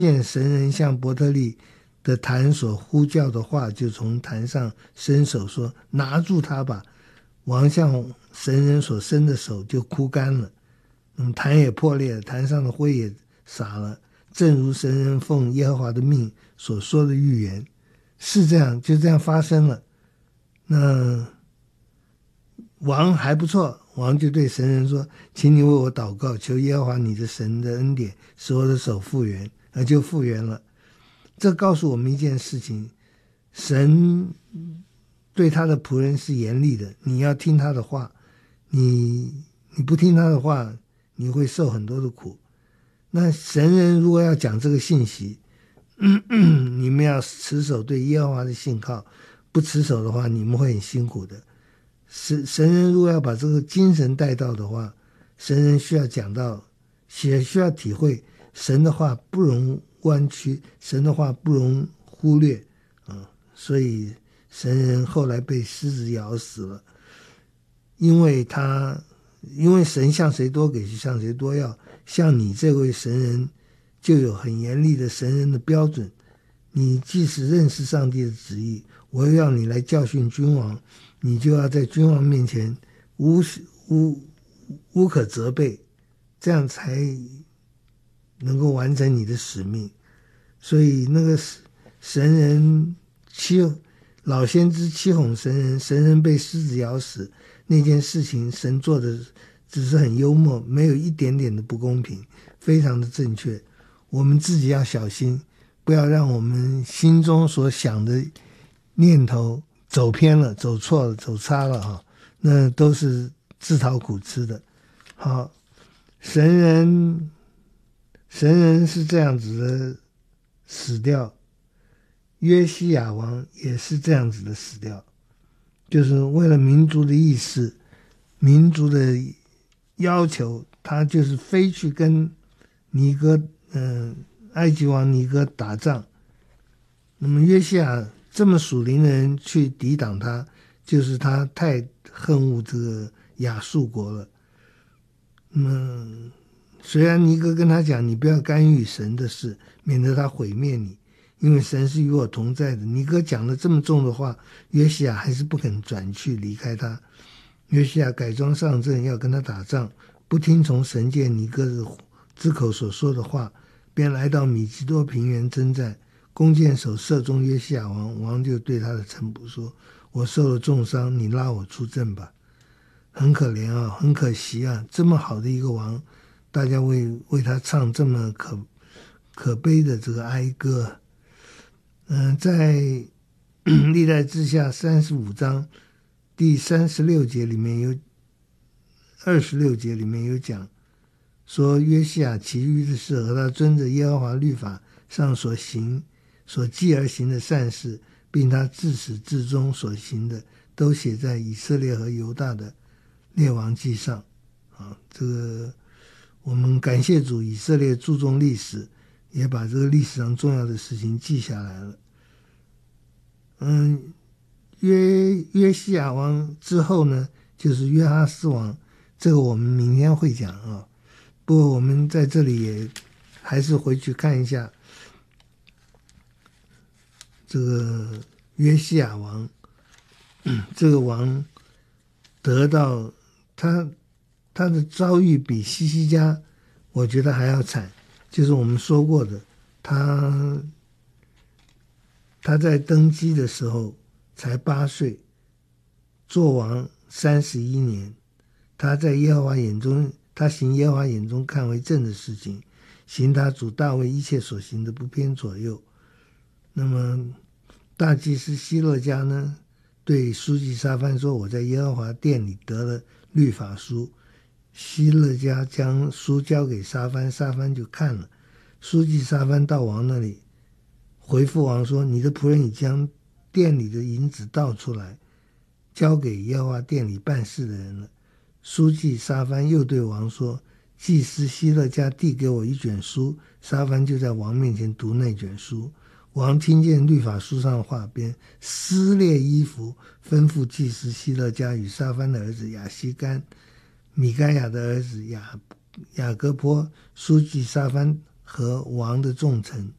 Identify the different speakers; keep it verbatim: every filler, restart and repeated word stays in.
Speaker 1: 见神人向伯特利的坛所呼叫的话，就从坛上伸手说：“拿住他吧！”王向神人所伸的手就枯干了，嗯，坛也破裂了，坛上的灰也洒了，正如神人奉耶和华的命所说的预言，是这样，就这样发生了。那王还不错，王就对神人说：“请你为我祷告，求耶和华你的神的恩典，使我的手复原。”那就复原了。这告诉我们一件事情，神对他的仆人是严厉的，你要听他的话，你你不听他的话，你会受很多的苦。那神人如果要讲这个信息，嗯嗯你们要持守对耶和华的信靠，不持守的话，你们会很辛苦的。神神人如果要把这个精神带到的话，神人需要讲到，也需要体会神的话不容弯曲，神的话不容忽略啊、嗯！所以神人后来被狮子咬死了，因为他因为神向谁多给就向谁多要，像你这位神人就有很严厉的神人的标准。你即使认识上帝的旨意，我要你来教训君王，你就要在君王面前无无无可责备，这样才能够完成你的使命。所以那个神人欺老先知欺哄神人，神人被狮子咬死那件事情，神做的只是很幽默，没有一点点的不公平，非常的正确。我们自己要小心，不要让我们心中所想的念头走偏了，走错了，走差了啊，那都是自讨苦吃的。好，神人神人是这样子的死掉，约西亚王也是这样子的死掉，就是为了民族的意识，民族的要求，他就是飞去跟尼哥嗯、呃、埃及王尼哥打仗。那么约西亚这么属灵的人去抵挡他，就是他太恨恶这个亚述国了。那么虽然尼哥跟他讲，你不要干预神的事，免得他毁灭你，因为神是与我同在的。尼哥讲了这么重的话，约西亚还是不肯转去离开他。约西亚改装上阵要跟他打仗，不听从神借尼哥的之口所说的话，便来到米基多平原征战，弓箭手射中约西亚王，王就对他的臣仆说：“我受了重伤，你拉我出阵吧。”很可怜啊，很可惜啊，这么好的一个王，大家为为他唱这么可可悲的这个哀歌。嗯、呃，在历代志下三十五章第三十六节里面有二十六节里面有讲说，约西亚其余的事和他遵着耶和华律法上所行所记而行的善事，并他自始至终所行的，都写在以色列和犹大的列王记上啊。这个我们感谢主，以色列注重历史，也把这个历史上重要的事情记下来了。嗯，约约西亚王之后呢，就是约哈斯王，这个我们明天会讲啊。不过我们在这里也还是回去看一下这个约西亚王，这个王得到他他的遭遇比西西家我觉得还要惨，就是我们说过的，他他在登基的时候才八岁，做王三十一年，他在耶和华眼中，他行耶和华眼中看为正的事情，行他主大卫一切所行的不偏左右。那么大祭司希勒家呢，对书记沙番说：“我在耶和华殿里得了律法书。”希勒家将书交给沙番，沙番就看了。书记沙番到王那里，回复王说：“你的仆人已将店里的银子倒出来，交给耶和华殿里办事的人了。”书记沙番又对王说：“祭司希勒家递给我一卷书。”沙番就在王面前读那卷书。王听见律法书上的话，便撕裂衣服，吩咐祭司希勒家与沙番的儿子亚希干、米该亚的儿子雅雅各坡、书记沙番和王的重臣